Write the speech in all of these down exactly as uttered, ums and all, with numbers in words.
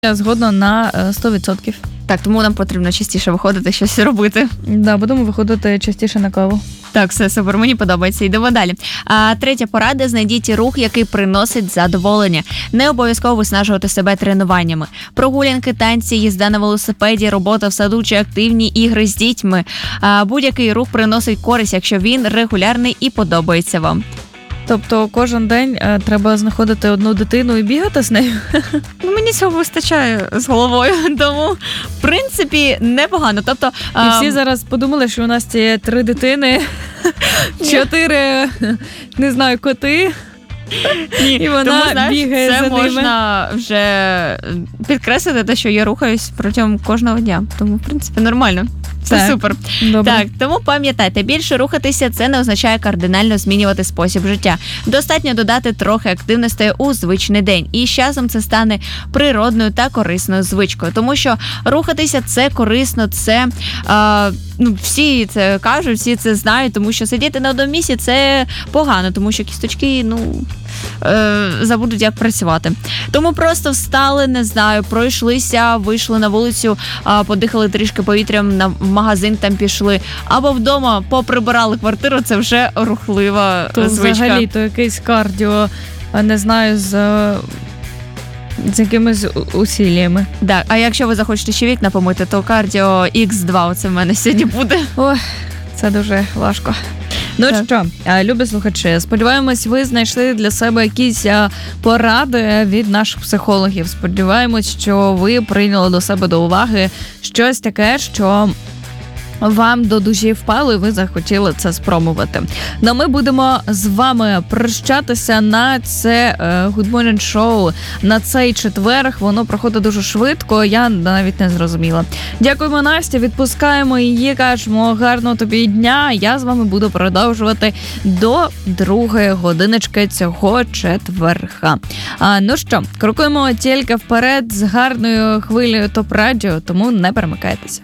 Я згодна на сто відсотків. Так, тому нам потрібно частіше виходити, щось робити. Да, будемо виходити частіше на каву. Так, все супер, мені подобається. Йдемо далі. А, третя порада – знайдіть рух, який приносить задоволення. Не обов'язково виснажувати себе тренуваннями. Прогулянки, танці, їзда на велосипеді, робота в саду чи активні ігри з дітьми. А, будь-який рух приносить користь, якщо він регулярний і подобається вам. Тобто кожен день е, треба знаходити одну дитину і бігати з нею? Ну, мені цього вистачає з головою, тому, в принципі, непогано. Тобто, І а... всі зараз подумали, що у нас є три дитини, чотири, не знаю, коти. Ні, і вона тому, знаєш, бігає це за ними. можна вже підкреслити те, що я рухаюсь протягом кожного дня. Тому, в принципі, нормально. Все Так. супер. Добре. Так, тому пам'ятайте, більше рухатися – це не означає кардинально змінювати спосіб життя. Достатньо додати трохи активностей у звичний день. І з часом це стане природною та корисною звичкою. Тому що рухатися – це корисно, це... А, ну, всі це кажуть, всі це знають, тому що сидіти на одному місці – це погано, тому що кісточки, ну... забудуть, як працювати. Тому просто встали, не знаю, пройшлися, вийшли на вулицю, подихали трішки повітрям, на магазин там пішли, або вдома поприбирали квартиру, це вже рухлива То звичка. взагалі, то якийсь кардіо, не знаю, з, з якимись усіллями. Так, а якщо ви захочете ще вікна помити, то кардіо ікс два оце в мене сьогодні буде. Ой, це дуже важко. Ну Так. що, любі слухачі, сподіваємось, ви знайшли для себе якісь поради від наших психологів. Сподіваємось, що ви прийняли до себе до уваги щось таке, що вам до душі впало і ви захотіли це спробувати. Ну, ми будемо з вами прощатися на це Good Morning Show, на цей четверг. Воно проходить дуже швидко, я навіть не зрозуміла. Дякуємо, Насті, відпускаємо її, кажемо гарного тобі дня. Я з вами буду продовжувати до другої годиночки цього четверга. А, ну що, крокуємо тільки вперед з гарною хвилею топ-радіо, тому не перемикайтеся.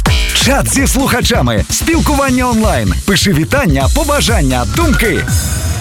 Чат зі слухачами, спілкування онлайн, пиши вітання, побажання, думки.